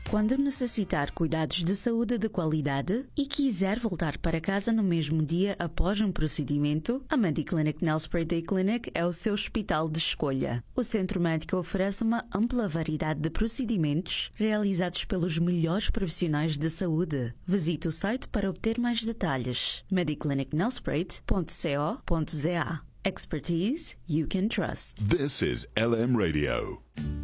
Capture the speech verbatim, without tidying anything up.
Quando necessitar cuidados de saúde de qualidade e quiser voltar para casa no mesmo dia após um procedimento, a Mediclinic Nail Spray Day Clinic é o seu hospital de escolha. O centro médico oferece uma ampla variedade de procedimentos realizados pelos melhores profissionais de saúde. Visite o site para obter mais detalhes. mediclinic nail spray ponto co ponto za. Expertise you can trust. This is L M Radio.